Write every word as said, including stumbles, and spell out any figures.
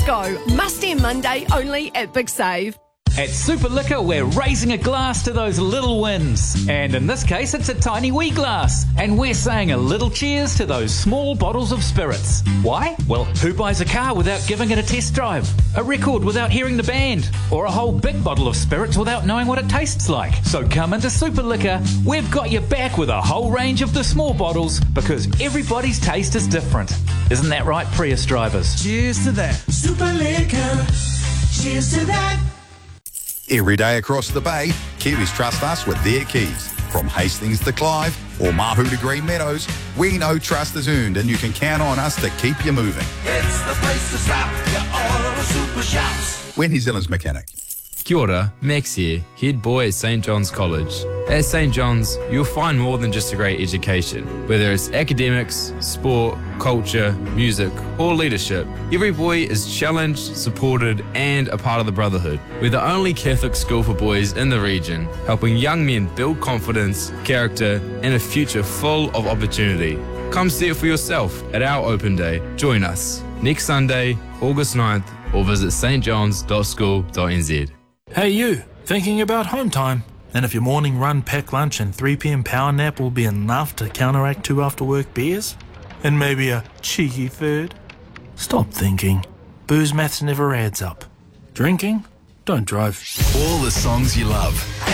go. Must End Monday only at Big Save. At Super Liquor, we're raising a glass to those little wins. And in this case, it's a tiny wee glass. And we're saying a little cheers to those small bottles of spirits. Why? Well, who buys a car without giving it a test drive? A record without hearing the band? Or a whole big bottle of spirits without knowing what it tastes like? So come into Super Liquor. We've got your back with a whole range of the small bottles because everybody's taste is different. Isn't that right, Prius drivers? Cheers to that. Super Liquor. Cheers to that. Every day across the bay, Kiwis trust us with their keys. From Hastings to Clive or Mahu to Green Meadows, we know trust is earned and you can count on us to keep you moving. It's the place to stop. Your auto super shops. We're New Zealand's mechanic. Kia ora, Max here, head boy at St John's College. At St John's, you'll find more than just a great education. Whether it's academics, sport, culture, music, or leadership, every boy is challenged, supported, and a part of the brotherhood. We're the only Catholic school for boys in the region, helping young men build confidence, character, and a future full of opportunity. Come see it for yourself at our open day. Join us next Sunday, August ninth, or visit s t johns dot school dot n z. Hey you, thinking about home time? And if your morning run, pack lunch and three p m power nap will be enough to counteract two after work beers? And maybe a cheeky third? Stop thinking. Booze maths never adds up. Drinking? Don't drive. All the songs you love.